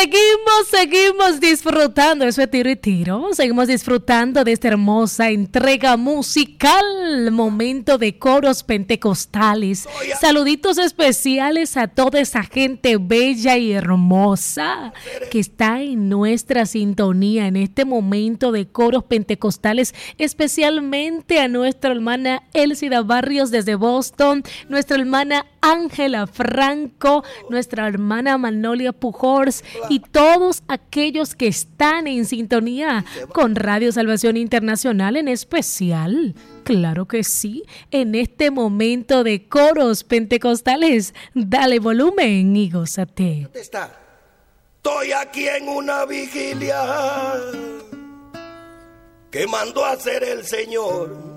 seguimos disfrutando. Eso es tiro y tiro. Seguimos disfrutando de esta hermosa entrega musical. Momento de coros pentecostales. Saluditos especiales a toda esa gente bella y hermosa que está en nuestra sintonía en este momento de coros pentecostales. Especialmente a nuestra hermana Elcida Barrios desde Boston. Nuestra hermana Ángela Franco. Nuestra hermana Manolia Pujols y todos aquellos que están en sintonía con Radio Salvación Internacional en especial. Claro que sí, en este momento de coros pentecostales, dale volumen y gózate. ¿Dónde está? Estoy aquí en una vigilia que mandó a hacer el Señor.